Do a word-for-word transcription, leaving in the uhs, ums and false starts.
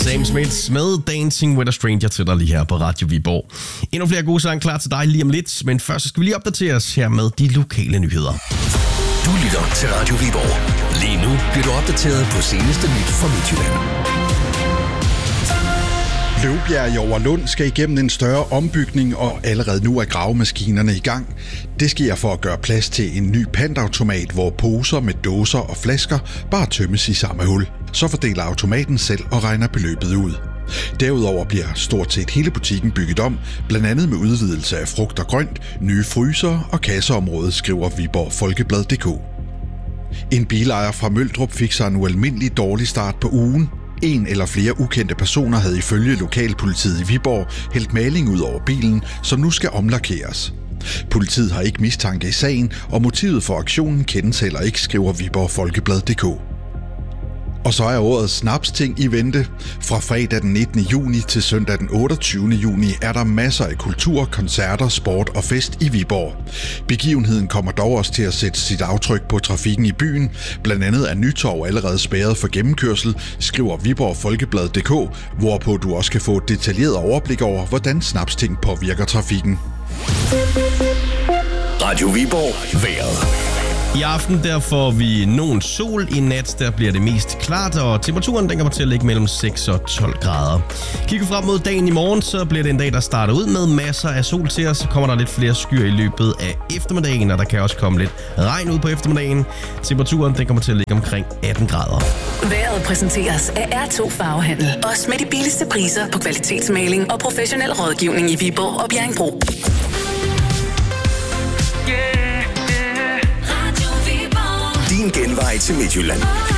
Sam Smith med Dancing with a Stranger til dig lige her på Radio Viborg. Endnu flere gode sange klar til dig lige om lidt, men først skal vi lige opdatere os her med de lokale nyheder. Du lytter til Radio Viborg. Lige nu bliver du opdateret på seneste nyt fra Midtjylland. Løvbjerg i Overlund skal igennem en større ombygning, og allerede nu er gravemaskinerne i gang. Det sker for at gøre plads til en ny pantautomat, hvor poser med dåser og flasker bare tømmes i samme hul. Så fordeler automaten selv og regner beløbet ud. Derudover bliver stort set hele butikken bygget om, blandt andet med udvidelse af frugt og grønt, nye fryser og kasseområdet, skriver Viborg Folkeblad punktum d k. En bilejer fra Møldrup fik sig en ualmindelig dårlig start på ugen. En eller flere ukendte personer havde ifølge lokalpolitiet i Viborg hældt maling ud over bilen, som nu skal omlakeres. Politiet har ikke mistanke i sagen, og motivet for aktionen kendes heller ikke, skriver Viborg Folkeblad punktum d k. Og så er årets snapsting i vente. Fra fredag den nittende juni til søndag den otteogtyvende juni er der masser af kultur, koncerter, sport og fest i Viborg. Begivenheden kommer dog også til at sætte sit aftryk på trafikken i byen. Blandt andet er Nytorv allerede spærret for gennemkørsel, skriver Viborg Folkeblad punktum d k, hvorpå du også kan få et detaljeret overblik over, hvordan snapsting påvirker trafikken. Radio Viborg vejret. I aften der får vi nogen sol. I nat der bliver det mest klart, og temperaturen den kommer til at ligge mellem seks og tolv grader. Kigger frem mod dagen i morgen, så bliver det en dag, der starter ud med masser af sol til os. Så kommer der lidt flere skyer i løbet af eftermiddagen, og der kan også komme lidt regn ud på eftermiddagen. Temperaturen den kommer til at ligge omkring atten grader. Vejret præsenteres af R to Farvehandel. Også med de billigste priser på kvalitetsmaling og professionel rådgivning i Viborg og Bjerringbro. Din genvej til Midtjylland.